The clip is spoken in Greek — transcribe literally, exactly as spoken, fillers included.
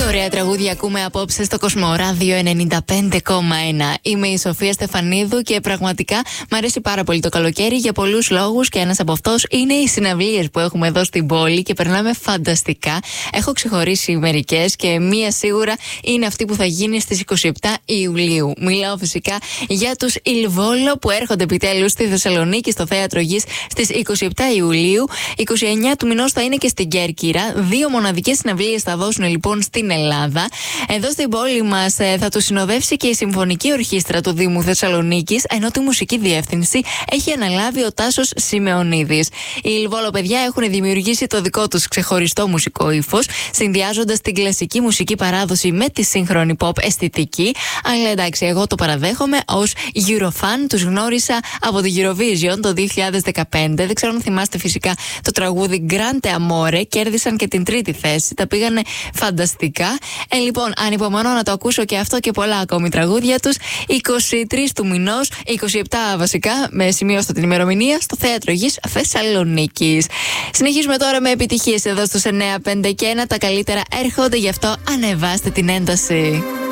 Ωραία τραγούδια ακούμε απόψε στο Κοσμοράδιο ενενήντα πέντε κόμμα ένα. Είμαι η Σοφία Στεφανίδου και πραγματικά μου αρέσει πάρα πολύ το καλοκαίρι για πολλούς λόγους και ένας από αυτούς είναι οι συναυλίες που έχουμε εδώ στην πόλη και περνάμε φανταστικά. Έχω ξεχωρίσει μερικές και μία σίγουρα είναι αυτή που θα γίνει στις είκοσι επτά Ιουλίου. Μιλάω φυσικά για τους Ιλβόλο που έρχονται επιτέλους στη Θεσσαλονίκη στο Θέατρο Γης στις είκοσι επτά Ιουλίου. είκοσι εννέα του μηνός θα είναι και στην Κέρκυρα. Δύο μοναδικές συναυλίες θα δώσουν λοιπόν στην Ελλάδα. Εδώ στην πόλη μας ε, θα του συνοδεύσει και η Συμφωνική Ορχήστρα του Δήμου Θεσσαλονίκης, ενώ τη μουσική διεύθυνση έχει αναλάβει ο Τάσος Σημεωνίδης. Οι Ιλβόλο παιδιά έχουν δημιουργήσει το δικό τους ξεχωριστό μουσικό ύφος, συνδυάζοντας την κλασική μουσική παράδοση με τη σύγχρονη pop αισθητική. Αλλά εντάξει, εγώ το παραδέχομαι ως Eurofan. Τους γνώρισα από το Eurovision το δύο χιλιάδες δεκαπέντε. Δεν ξέρω αν θυμάστε φυσικά το τραγούδι Grande Amore. Κέρδισαν και την τρίτη θέση. Τα πήγανε φανταστικά. Ε, λοιπόν, ανυπομονώ να το ακούσω και αυτό και πολλά ακόμη τραγούδια τους. είκοσι τρεις του μηνός, είκοσι επτά βασικά, με σημείωστε την ημερομηνία, στο Θέατρο Γης Θεσσαλονίκης. Συνεχίζουμε τώρα με επιτυχίες εδώ στους εννιά πέντε και ένα. Τα καλύτερα έρχονται, γι' αυτό ανεβάστε την ένταση.